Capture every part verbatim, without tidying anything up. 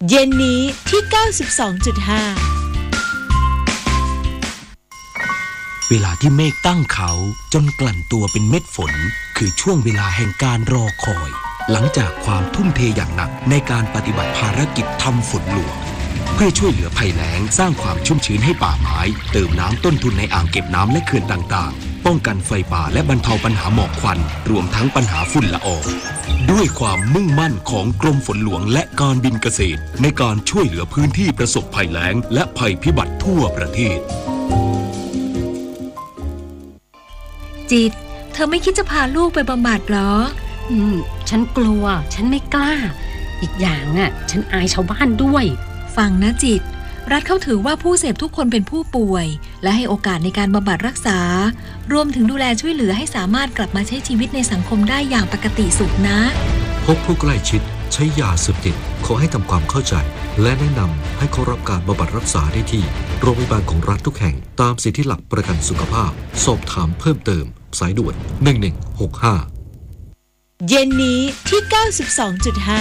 เย็นนี้ที่ เก้าสิบสองจุดห้าเวลาที่เมฆตั้งเขาจนกลั่นตัวเป็นเม็ดฝนคือช่วงเวลาแห่งการรอคอยหลังจากความทุ่มเทอย่างหนักในการปฏิบัติภารกิจทำฝนหลวงเพื่อช่วยเหลือภัยแล้งสร้างความชุ่มชื้นให้ป่าไม้เติมน้ำต้นทุนในอ่างเก็บน้ำและเขื่อนต่างๆป้องกันไฟป่าและบรรเทาปัญหาหมอกควันรวมทั้งปัญหาฝุ่นละอองด้วยความมุ่งมั่นของกรมฝนหลวงและการบินเกษตรในการช่วยเหลือพื้นที่ประสบภัยแล้งและภัยพิบัติทั่วประเทศจิตเธอไม่คิดจะพาลูกไปบำบัดหรออืมฉันกลัวฉันไม่กล้าอีกอย่างอ่ะฉันอายชาวบ้านด้วยฟังนะจิตรัฐเขาถือว่าผู้เสพทุกคนเป็นผู้ป่วยและให้โอกาสในการบำบัดรักษารวมถึงดูแลช่วยเหลือให้สามารถกลับมาใช้ชีวิตในสังคมได้อย่างปกติสุขนะพบผู้ใกล้ชิดใช้ยาเสพติดขอให้ทำความเข้าใจและแนะนำให้เขารับการบำบัดรักษาได้ที่โรงพยาบาลของรัฐทุกแห่งตามสิทธิหลักประกันสุขภาพสอบถามเพิ่มเติมสายด่วนหนึ่งหนึ่งหกห้าเย็นนี้ที่ เก้าสิบสองจุดห้า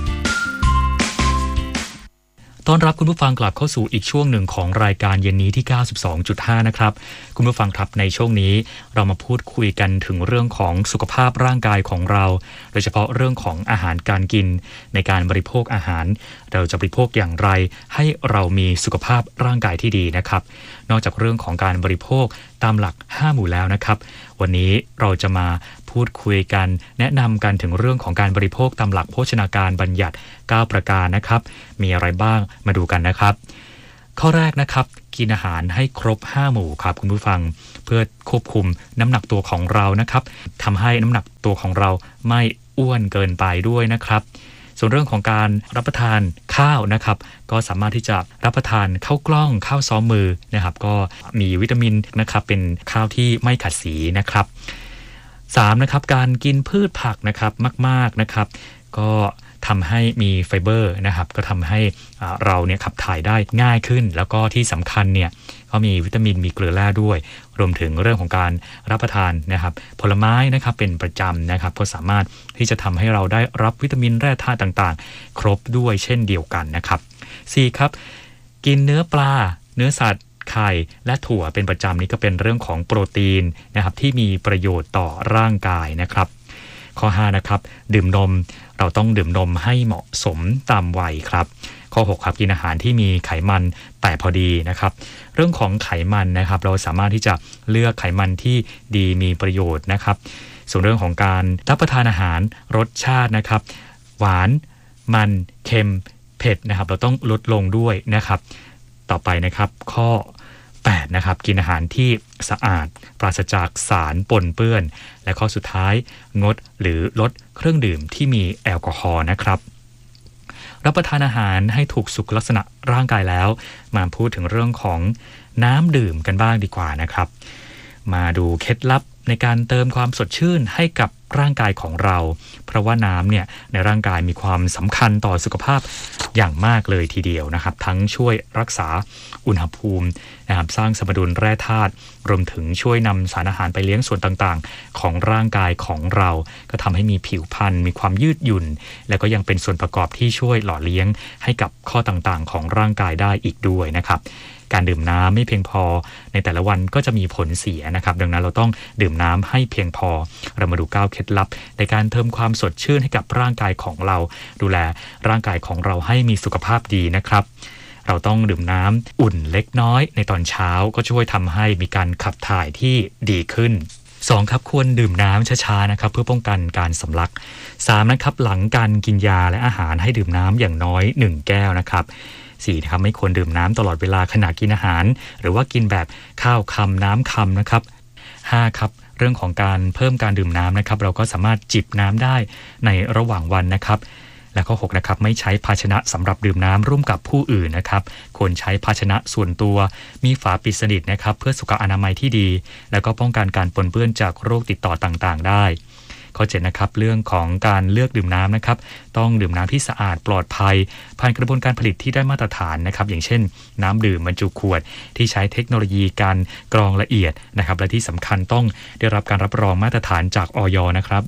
ต้อนรับคุณผู้ฟังกลับเข้าสู่อีกช่วงหนึ่งของรายการเย็นนี้ที่ เก้าสิบสองจุดห้า นะครับคุณผู้ฟังครับในช่วงนี้เรามาพูดคุยกันถึงเรื่องของสุขภาพร่างกายของเราโดยเฉพาะเรื่องของอาหารการกินในการบริโภคอาหารเราจะบริโภคอย่างไรให้เรามีสุขภาพร่างกายที่ดีนะครับนอกจากเรื่องของการบริโภคตามหลักห้าหมู่แล้วนะครับวันนี้เราจะมาพูดคุยกันแนะนำกันถึงเรื่องของการบริโภคตามหลักโภชนาการบัญญัติเก้าประการนะครับมีอะไรบ้างมาดูกันนะครับข้อแรกนะครับกินอาหารให้ครบห้าหมู่ครับคุณผู้ฟังเพื่อควบคุมน้ำหนักตัวของเรานะครับทำให้น้ำหนักตัวของเราไม่อ้วนเกินไปด้วยนะครับส่วนเรื่องของการรับประทานข้าวนะครับก็สามารถที่จะรับประทานข้าวกล้องข้าวซ้อมมือนะครับก็มีวิตามินนะครับเป็นข้าวที่ไม่ขัดสีนะครับสามนะครับการกินพืชผักนะครับมากๆนะครับก็ทำให้มีไฟเบอร์นะครับก็ทำให้เราเนี่ยขับถ่ายได้ง่ายขึ้นแล้วก็ที่สำคัญเนี่ยก็มีวิตามินมีเกลือแร่ด้วยรวมถึงเรื่องของการรับประทานนะครับผลไม้นะครับเป็นประจำนะครับก็สามารถที่จะทำให้เราได้รับวิตามินแร่ธาตุต่างๆครบด้วยเช่นเดียวกันนะครับสี่ครับกินเนื้อปลาเนื้อสัตว์ไข่และถั่วเป็นประจำนี้ก็เป็นเรื่องของโปรตีนนะครับที่มีประโยชน์ต่อร่างกายนะครับข้อห้านะครับดื่มนมเราต้องดื่มนมให้เหมาะสมตามวัยครับข้อหกครับกินอาหารที่มีไขมันแต่พอดีนะครับเรื่องของไขมันนะครับเราสามารถที่จะเลือกไขมันที่ดีมีประโยชน์นะครับส่วนเรื่องของการรับประทานอาหารรสชาตินะครับหวานมันเค็มเผ็ดนะครับเราต้องลดลงด้วยนะครับต่อไปนะครับข้อแปดนะครับกินอาหารที่สะอาดปราศจากสารปนเปื้อนและข้อสุดท้ายงดหรือลดเครื่องดื่มที่มีแอลกอฮอล์นะครับรับประทานอาหารให้ถูกสุขลักษณะร่างกายแล้วมาพูดถึงเรื่องของน้ำดื่มกันบ้างดีกว่านะครับมาดูเคล็ดลับในการเติมความสดชื่นให้กับร่างกายของเราเพราะว่าน้ำเนี่ยในร่างกายมีความสำคัญต่อสุขภาพอย่างมากเลยทีเดียวนะครับทั้งช่วยรักษาอุณหภูมินะครับสร้างสมดุลแร่ธาตุรวมถึงช่วยนำสารอาหารไปเลี้ยงส่วนต่างๆของร่างกายของเราก็ทำให้มีผิวพรรณมีความยืดหยุ่นแล้วก็ยังเป็นส่วนประกอบที่ช่วยหล่อเลี้ยงให้กับข้อต่างๆของร่างกายได้อีกด้วยนะครับการดื่มน้ำไม่เพียงพอในแต่ละวันก็จะมีผลเสียนะครับดังนั้นเราต้องดื่มน้ำให้เพียงพอเรามาดูเก้าเคล็ดลับในการเติมความสดชื่นให้กับร่างกายของเราดูแลร่างกายของเราให้มีสุขภาพดีนะครับเราต้องดื่มน้ำอุ่นเล็กน้อยในตอนเช้าก็ช่วยทำให้มีการขับถ่ายที่ดีขึ้นสองครับควรดื่มน้ำช้าๆนะครับเพื่อป้องกันการสำลักสามนะครับหลังการกินยาและอาหารให้ดื่มน้ำอย่างน้อยหนึ่งแก้วนะครับสี่นะครับไม่ควรดื่มน้ำตลอดเวลาขณะกินอาหารหรือว่ากินแบบข้าวคำน้ำคำนะครับห้าครับเรื่องของการเพิ่มการดื่มน้ำนะครับเราก็สามารถจิบน้ำได้ในระหว่างวันนะครับและข้อหกนะครับไม่ใช้ภาชนะสำหรับดื่มน้ำร่วมกับผู้อื่นนะครับควรใช้ภาชนะส่วนตัวมีฝาปิดสนิทนะครับเพื่อสุขอนามัยที่ดีแล้วก็ป้องกันการปนเปื้อนจากโรคติดต่อต่างๆได้ข้อเจ็ดนะครับเรื่องของการเลือกดื่มน้ำนะครับต้องดื่มน้ำที่สะอาดปลอดภัยผ่านกระบวนการผลิตที่ได้มาตรฐานนะครับอย่างเช่นน้ำดื่มบรรจุขวดที่ใช้เทคโนโลยีการกรองละเอียดนะครับและที่สำคัญต้องได้รับการรับรองมาตรฐานจากอย.นะครับ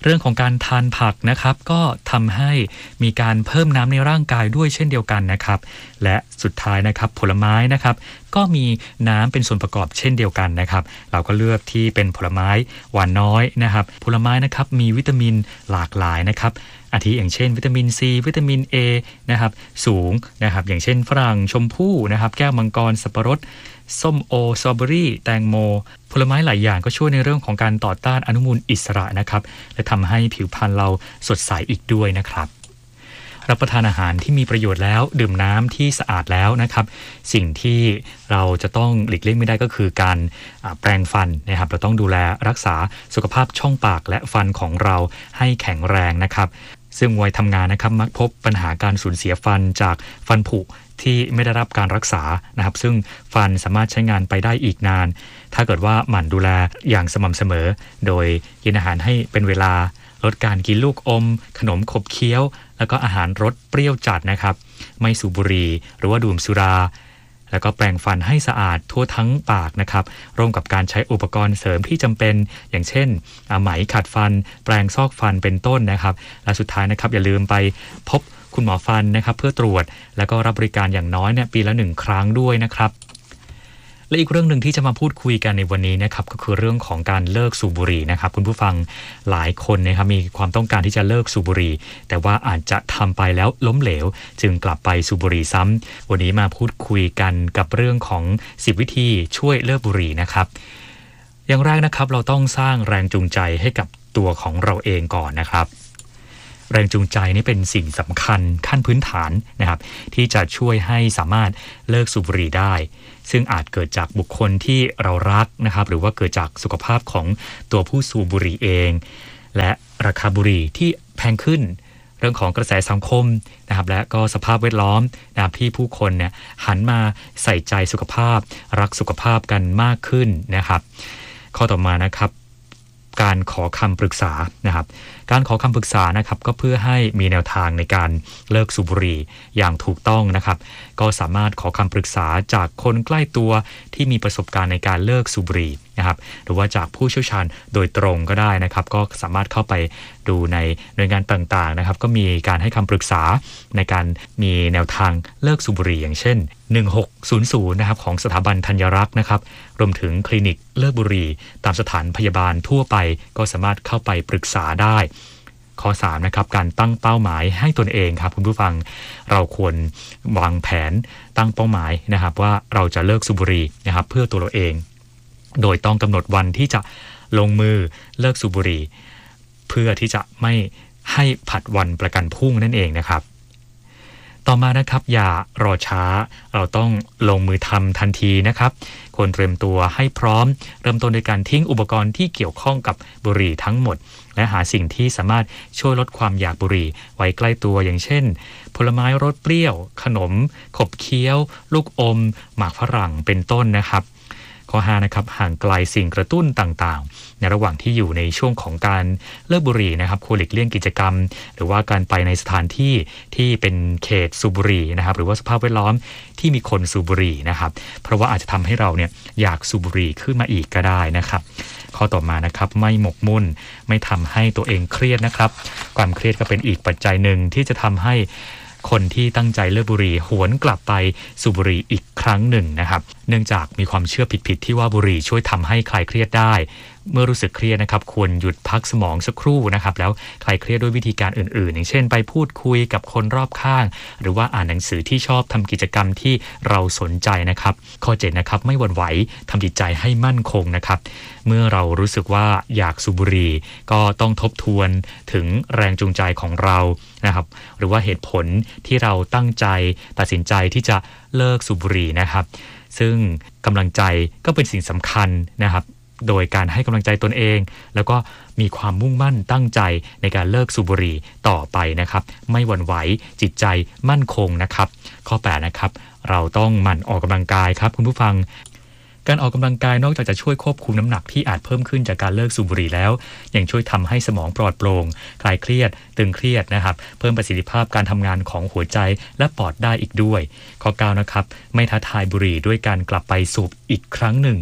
เรื่องของการทานผักนะครับก็ทำให้มีการเพิ่มน้ำในร่างกายด้วยเช่นเดียวกันนะครับและสุดท้ายนะครับผลไม้นะครับก็มีน้ำเป็นส่วนประกอบเช่นเดียวกันนะครับเราก็เลือกที่เป็นผลไม้หวานน้อยนะครับผลไม้นะครับมีวิตามินหลากหลายนะครับอาทิอย่างเช่นวิตามินซีวิตามิน A นะครับสูงนะครับอย่างเช่นฝรั่งชมพู่นะครับแก้วมังกรสับปะรดส้มโอสตรอเบอรี่แตงโมผลไม้หลายอย่างก็ช่วยในเรื่องของการต่อต้านอนุมูลอิสระนะครับและทำให้ผิวพรรณเราสดใสอีกด้วยนะครับรับประทานอาหารที่มีประโยชน์แล้วดื่มน้ำที่สะอาดแล้วนะครับสิ่งที่เราจะต้องหลีกเลี่ยงไม่ได้ก็คือการแปรงฟันนะครับเราต้องดูแลรักษาสุขภาพช่องปากและฟันของเราให้แข็งแรงนะครับซึ่งวัยทำงานนะครับมักพบปัญหาการสูญเสียฟันจากฟันผุที่ไม่ได้รับการรักษานะครับซึ่งฟันสามารถใช้งานไปได้อีกนานถ้าเกิดว่าหมั่นดูแลอย่างสม่ำเสมอโดยกินอาหารให้เป็นเวลาลดการกินลูกอมขนมขบเคี้ยวแล้วก็อาหารรสเปรี้ยวจัดนะครับไม่สูบบุหรี่หรือว่าดื่มสุราแล้วก็แปรงฟันให้สะอาดทั่วทั้งปากนะครับร่วมกับการใช้อุปกรณ์เสริมที่จำเป็นอย่างเช่นไหมขัดฟันแปรงซอกฟันเป็นต้นนะครับและสุดท้ายนะครับอย่าลืมไปพบคุณหมอฟันนะครับเพื่อตรวจแล้วก็รับบริการอย่างน้อยเนี่ยปีละหนึ่งครั้งด้วยนะครับและอีกเรื่องหนึ่งที่จะมาพูดคุยกันในวันนี้นะครับก็คือเรื่องของการเลิกสูบบุหรี่นะครับคุณผู้ฟังหลายคนนะครับมีความต้องการที่จะเลิกสูบบุหรี่แต่ว่าอาจจะทำไปแล้วล้มเหลวจึงกลับไปสูบบุหรี่ซ้ำวันนี้มาพูดคุยกันกับเรื่องของสิบวิธีช่วยเลิกบุหรี่นะครับอย่างแรกนะครับเราต้องสร้างแรงจูงใจให้กับตัวของเราเองก่อนนะครับแรงจูงใจนี่เป็นสิ่งสำคัญขั้นพื้นฐานนะครับที่จะช่วยให้สามารถเลิกสูบบุหรี่ได้ซึ่งอาจเกิดจากบุคคลที่เรารักนะครับหรือว่าเกิดจากสุขภาพของตัวผู้สูบบุหรี่เองและราคาบุหรี่ที่แพงขึ้นเรื่องของกระแสสังคมนะครับและก็สภาพแวดล้อมนะครับที่ผู้คนเนี่ยหันมาใส่ใจสุขภาพรักสุขภาพกันมากขึ้นนะครับข้อต่อมานะครับการขอคำปรึกษานะครับการขอคำปรึกษานะครับก็เพื่อให้มีแนวทางในการเลิกสูบบุหรี่อย่างถูกต้องนะครับก็สามารถขอคำปรึกษาจากคนใกล้ตัวที่มีประสบการณ์ในการเลิกสูบบุหรี่นะครับหรือว่าจากผู้เชี่ยวชาญโดยตรงก็ได้นะครับก็สามารถเข้าไปดูในหน่วยงานต่างๆนะครับก็มีการให้คำปรึกษาในการมีแนวทางเลิกสูบบุหรี่อย่างเช่นหนึ่งหกศูนย์ศูนย์นะครับของสถาบันธัญรักษ์นะครับรวมถึงคลินิกเลิกบุหรี่ตามสถานพยาบาลทั่วไปก็สามารถเข้าไปปรึกษาได้ข้อสามนะครับการตั้งเป้าหมายให้ตนเองครับคุณผู้ฟังเราควรวางแผนตั้งเป้าหมายนะครับว่าเราจะเลิกสูบบุหรี่นะครับเพื่อตัวเราเองโดยต้องกำหนดวันที่จะลงมือเลิกสูบบุหรี่เพื่อที่จะไม่ให้ผัดวันประกันพรุ่งนั่นเองนะครับต่อมานะครับอย่ารอช้าเราต้องลงมือทำทันทีนะครับควรเตรียมตัวให้พร้อมเริ่มต้นด้วยการทิ้งอุปกรณ์ที่เกี่ยวข้องกับบุหรี่ทั้งหมดและหาสิ่งที่สามารถช่วยลดความอยากบุหรี่ไว้ใกล้ตัวอย่างเช่นผลไม้รสเปรี้ยวขนมขบเคี้ยวลูกอมหมากฝรั่งเป็นต้นนะครับข้อห้านะครับห่างไกลสิ่งกระตุ้นต่างๆในระหว่างที่อยู่ในช่วงของการเลิกบุหรี่นะครับควรหลีกเลี่ยงกิจกรรมหรือว่าการไปในสถานที่ที่เป็นเขตสูบบุหรี่นะครับหรือว่าสภาพแวดล้อมที่มีคนสูบบุหรี่นะครับเพราะว่าอาจจะทำให้เราเนี่ยอยากสูบบุหรี่ขึ้นมาอีกก็ได้นะครับข้อต่อมานะครับไม่หมกมุ่นไม่ทำให้ตัวเองเครียดนะครับความเครียดก็เป็นอีกปัจจัยหนึ่งที่จะทำให้คนที่ตั้งใจเลิกบุหรี่หวนกลับไปสูบบุหรี่อีกครั้งหนึ่งนะครับเนื่องจากมีความเชื่อผิดๆที่ว่าบุหรี่ช่วยทำให้คลายเครียดได้เมื่อรู้สึกเครียดนะครับควรหยุดพักสมองสักครู่นะครับแล้วคลายเครียดด้วยวิธีการอื่นๆอย่างเช่นไปพูดคุยกับคนรอบข้างหรือว่าอ่านหนังสือที่ชอบทำกิจกรรมที่เราสนใจนะครับข้อเจ็ดนะครับไม่หวั่นไหวทำจิตใจให้มั่นคงนะครับเมื่อเรารู้สึกว่าอยากสูบบุหรี่ก็ต้องทบทวนถึงแรงจูงใจของเรานะครับหรือว่าเหตุผลที่เราตั้งใจตัดสินใจที่จะเลิกสูบบุหรี่นะครับซึ่งกำลังใจก็เป็นสิ่งสำคัญนะครับโดยการให้กำลังใจตนเองแล้วก็มีความมุ่งมั่นตั้งใจในการเลิกสูบบุหรี่ต่อไปนะครับไม่หวั่นไหวจิตใจมั่นคงนะครับข้อแปดนะครับเราต้องหมั่นออกกำลังกายครับคุณผู้ฟังการออกกำลังกายนอกจากจะช่วยควบคุมน้ำหนักที่อาจเพิ่มขึ้นจากการเลิกสูบบุหรี่แล้วยังช่วยทำให้สมองปลอดโปร่งคลายเครียดตึงเครียดนะครับเพิ่มประสิทธิภาพการทำงานของหัวใจและปอดได้อีกด้วยข้อเก้านะครับไม่ท้าทายบุหรี่ด้วยการกลับไปสูบอีกครั้งหนึ่ง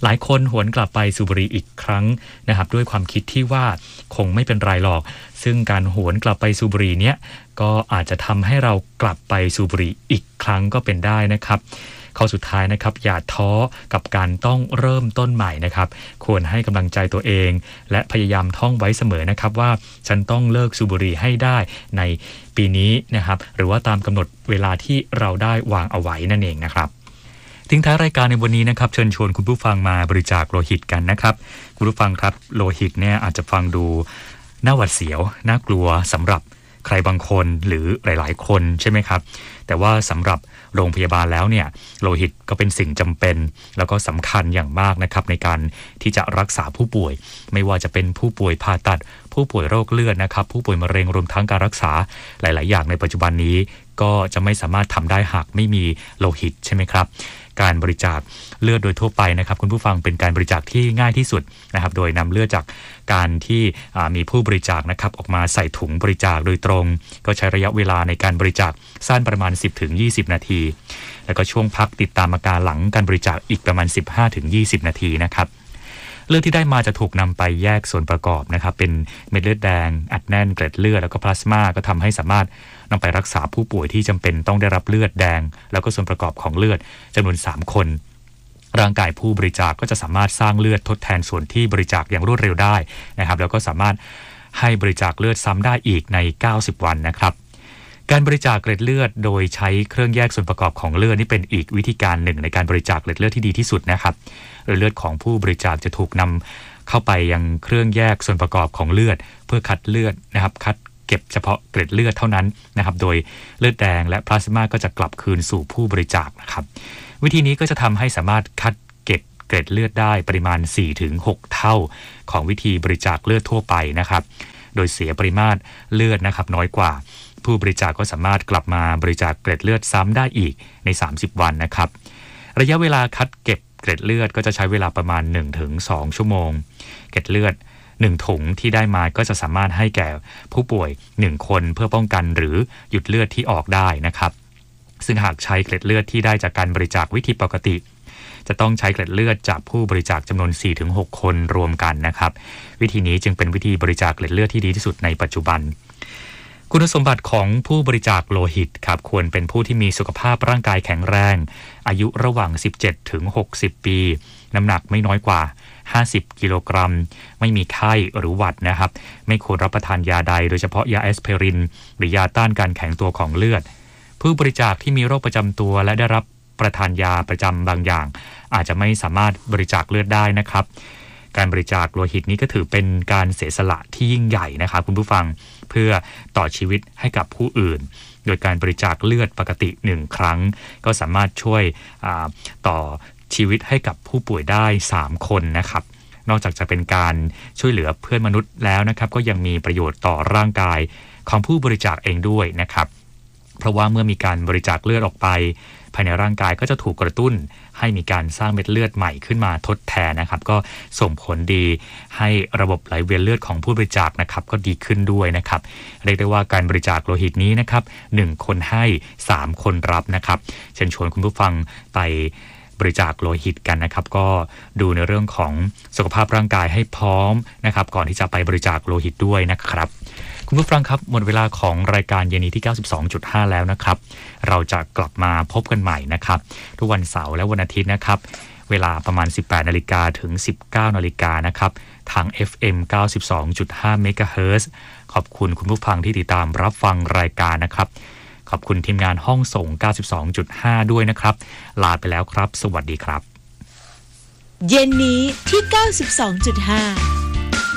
หลายคนหวนกลับไปสูบบุหรี่อีกครั้งนะครับด้วยความคิดที่ว่าคงไม่เป็นไรหรอกซึ่งการหวนกลับไปสูบบุหรี่เนี้ยก็อาจจะทำให้เรากลับไปสูบบุหรี่อีกครั้งก็เป็นได้นะครับข้อสุดท้ายนะครับอย่าท้อกับการต้องเริ่มต้นใหม่นะครับควรให้กำลังใจตัวเองและพยายามท่องไว้เสมอนะครับว่าฉันต้องเลิกสูบบุหรี่ให้ได้ในปีนี้นะครับหรือว่าตามกำหนดเวลาที่เราได้วางเอาไว้นั่นเองนะครับทิ้งท้ายรายการในวันนี้นะครับเชิญชวนคุณผู้ฟังมาบริจาคโลหิตกันนะครับคุณผู้ฟังครับโลหิตเนี่ยอาจจะฟังดูน่าหวาดเสียวน่ากลัวสำหรับใครบางคนหรือหลายๆคนใช่ไหมครับแต่ว่าสำหรับโรงพยาบาลแล้วเนี่ยโลหิตก็เป็นสิ่งจำเป็นแล้วก็สำคัญอย่างมากนะครับในการที่จะรักษาผู้ป่วยไม่ว่าจะเป็นผู้ป่วยผ่าตัดผู้ป่วยโรคเลือดนะครับผู้ป่วยมะเร็งรวมทั้งการรักษาหลายๆอย่างในปัจจุบันนี้ก็จะไม่สามารถทำได้หากไม่มีโลหิตใช่ไหมครับการบริจาคเลือดโดยทั่วไปนะครับคุณผู้ฟังเป็นการบริจาคที่ง่ายที่สุดนะครับโดยนำเลือดจากการที่มีผู้บริจาคนะครับออกมาใส่ถุงบริจาคโดยตรงก็ใช้ระยะเวลาในการบริจาคสั้นประมาณ สิบถึงยี่สิบ นาทีแล้วก็ช่วงพักติดตามอาการหลังการบริจาคอีกประมาณ สิบห้าถึงยี่สิบ นาทีนะครับเลือดที่ได้มาจะถูกนำไปแยกส่วนประกอบนะครับเป็นเม็ดเลือดแดงอัดแน่นเกล็ดเลือดแล้วก็พลาสมาก็ทำให้สามารถนำไปรักษาผู้ป่วยที่จำเป็นต้องได้รับเลือดแดงแล้วก็ส่วนประกอบของเลือดจำนวนสามคนร่างกายผู้บริจาคก็จะสามารถสร้างเลือดทดแทนส่วนที่บริจาคอย่างรวดเร็วได้นะครับแล้วก็สามารถให้บริจาคเลือดซ้ำได้อีกในเก้าสิบวันนะครับการบริจาคเกล็ดเลือดโดยใช้เครื่องแยกส่วนประกอบของเลือดนี่เป็นอีกวิธีการหนึ่งในการบริจาคเกล็ดเลือดที่ดีที่สุดนะครับโดยเลือดของผู้บริจาคจะถูกนำเข้าไปยังเครื่องแยกส่วนประกอบของเลือดเพื่อคัดเลือดนะครับคัดเก็บเฉพาะเกล็ดเลือดเท่านั้นนะครับโดยเลือดแดงและพลาสมาก็จะกลับคืนสู่ผู้บริจาคนะครับวิธีนี้ก็จะทำให้สามารถคัดเก็บเกล็ดเลือดได้ปริมาณ สี่ถึงหก เท่าของวิธีบริจาคเลือดทั่วไปนะครับโดยเสียปริมาตรเลือดนะครับน้อยกว่าผู้บริจาคก็สามารถกลับมาบริจาคเกล็ดเลือดซ้ำได้อีกในสามสิบวันนะครับระยะเวลาคัดเก็บเกล็ดเลือดก็จะใช้เวลาประมาณ หนึ่งถึงสอง ชั่วโมงเกล็ดเลือดหนึ่งถุงที่ได้มาก็จะสามารถให้แก่ผู้ป่วยหนึ่งคนเพื่อป้องกันหรือหยุดเลือดที่ออกได้นะครับซึ่งหากใช้เกล็ดเลือดที่ได้จากการบริจาควิธีปกติจะต้องใช้เกล็ดเลือดจากผู้บริจาคจำนวน สี่ถึงหก คนรวมกันนะครับวิธีนี้จึงเป็นวิธีบริจาคเกล็ดเลือดที่ดีที่สุดในปัจจุบันคุณสมบัติของผู้บริจาคโลหิตครับควรเป็นผู้ที่มีสุขภาพร่างกายแข็งแรงอายุระหว่าง สิบเจ็ดถึงหกสิบ ปีน้ำหนักไม่น้อยกว่าห้าสิบกิโลกรัมไม่มีไข้หรือหวัดนะครับไม่ควรรับประทานยาใดโดยเฉพาะยาแอสไพรินหรือยาต้านการแข็งตัวของเลือดผู้บริจาคที่มีโรคประจำตัวและได้รับประทานยาประจำบางอย่างอาจจะไม่สามารถบริจาคเลือดได้นะครับการบริจาคโลหิตนี้ก็ถือเป็นการเสียสละที่ยิ่งใหญ่นะครับคุณผู้ฟังเพื่อต่อชีวิตให้กับผู้อื่นโดยการบริจาคเลือดปกติหนึ่งครั้งก็สามารถช่วยต่อชีวิตให้กับผู้ป่วยได้สามคนนะครับนอกจากจะเป็นการช่วยเหลือเพื่อนมนุษย์แล้วนะครับก็ยังมีประโยชน์ต่อร่างกายของผู้บริจาคเองด้วยนะครับเพราะว่าเมื่อมีการบริจาคเลือดออกไปภายในร่างกายก็จะถูกกระตุ้นให้มีการสร้างเม็ดเลือดใหม่ขึ้นมาทดแทนนะครับก็ส่งผลดีให้ระบบไหลเวียนเลือดของผู้บริจาคนะครับก็ดีขึ้นด้วยนะครับเรียกได้ว่าการบริจาคโลหิตนี้นะครับหนึ่งคนให้สามคนรับนะครับเชิญชวนคุณผู้ฟังไปบริจาคโลหิตกันนะครับก็ดูในเรื่องของสุขภาพร่างกายให้พร้อมนะครับก่อนที่จะไปบริจาคโลหิตด้วยนะครับคุณผู้ฟังครับหมดเวลาของรายการเย็นนี้ที่ เก้าสิบสองจุดห้า แล้วนะครับเราจะกลับมาพบกันใหม่นะครับทุกวันเสาร์และวันอาทิตย์นะครับเวลาประมาณ สิบแปดนาฬิกา ถึง สิบเก้านาฬิกานะครับทาง เอฟ เอ็ม เก้าสิบสองจุดห้า เมกะเฮิรตซ์ขอบคุณคุณผู้ฟังที่ติดตามรับฟังรายการนะครับขอบคุณทีมงานห้องส่ง เก้าสิบสองจุดห้า ด้วยนะครับลาไปแล้วครับสวัสดีครับเย็นนี้ที่ เก้าสิบสองจุดห้า